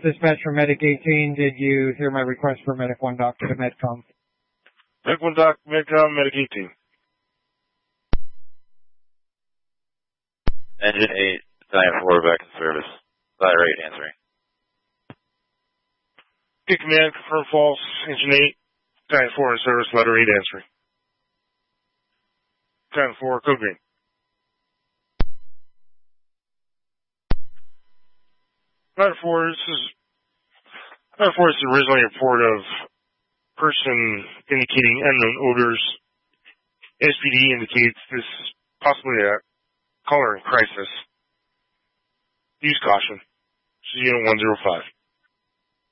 dispatch from Medic 18. Did you hear my request for Medic 1 Doctor to Medcom? Medic 1 Doc, Medcom, Medic 18. Engine 8, Battalion 4 back in service. Ladder 8 answering. Good command, confirm false. Engine 8, Battalion 4 in service, Ladder 8 answering. Battalion 4, code green. Ladder 4, this is originally a report of person indicating unknown odors. SPD indicates this is possibly a caller in crisis. Use caution. This is Unit 105.